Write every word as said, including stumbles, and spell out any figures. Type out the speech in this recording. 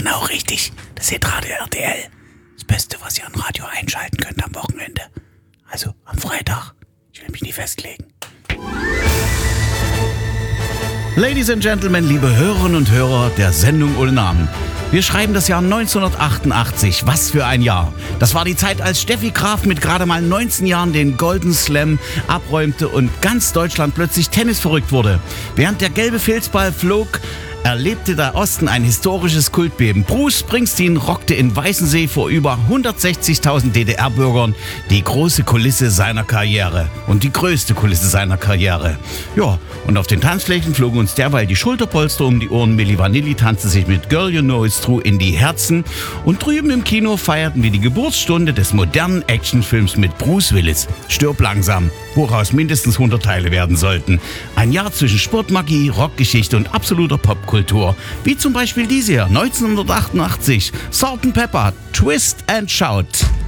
Genau richtig. Das ist Radio R T L. Das Beste, was ihr an Radio einschalten könnt am Wochenende. Also am Freitag. Ich will mich nie festlegen. Ladies and Gentlemen, liebe Hörerinnen und Hörer der Sendung ohne Namen. Wir schreiben das Jahr neunzehnhundertachtundachtzig. Was für ein Jahr. Das war die Zeit, als Steffi Graf mit gerade mal neunzehn Jahren den Golden Slam abräumte und ganz Deutschland plötzlich Tennis verrückt wurde. Während der gelbe Filzball flog, erlebte der Osten ein historisches Kultbeben. Bruce Springsteen rockte in Weißensee vor über hundertsechzigtausend D D R-Bürgern die große Kulisse seiner Karriere. Und die größte Kulisse seiner Karriere. Ja, und auf den Tanzflächen flogen uns derweil die Schulterpolster um die Ohren. Milli Vanilli tanzte sich mit Girl You Know It's True in die Herzen. Und drüben im Kino feierten wir die Geburtsstunde des modernen Actionfilms mit Bruce Willis. Stirb langsam, woraus mindestens hundert Teile werden sollten. Ein Jahr zwischen Sportmagie, Rockgeschichte und absoluter Popkultur. Wie zum Beispiel diese hier, neunzehnhundertachtundachtzig. Salt and Pepper, Twist and Shout.